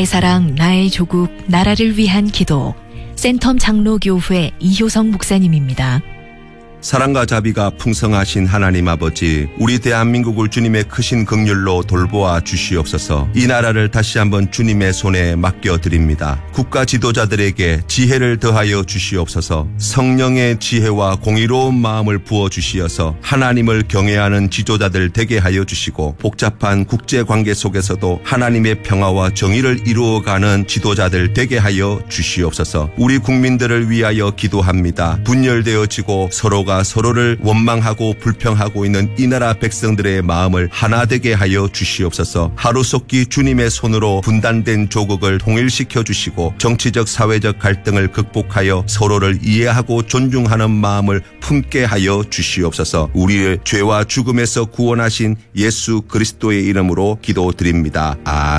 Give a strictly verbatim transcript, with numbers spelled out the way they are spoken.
나의 사랑, 나의 조국, 나라를 위한 기도. 센텀 장로교회 이효성 목사님입니다. 사랑과 자비가 풍성하신 하나님 아버지, 우리 대한민국을 주님의 크신 긍휼로 돌보아 주시옵소서. 이 나라를 다시 한번 주님의 손에 맡겨드립니다. 국가 지도자들에게 지혜를 더하여 주시옵소서. 성령의 지혜와 공의로운 마음을 부어주시어서 하나님을 경외하는 지도자들 되게 하여 주시고, 복잡한 국제관계 속에서도 하나님의 평화와 정의를 이루어가는 지도자들 되게 하여 주시옵소서. 우리 국민들을 위하여 기도합니다. 분열되어지고 서로가 서로를 원망하고 불평하고 있는 이 나라 백성들의 마음을 하나 되게 하여 주시옵소서. 하루속히 주님의 손으로 분단된 조국을 통일시켜 주시고, 정치적 사회적 갈등을 극복하여 서로를 이해하고 존중하는 마음을 품게 하여 주시옵소서. 우리의 죄와 죽음에서 구원하신 예수 그리스도의 이름으로 기도드립니다. 아멘.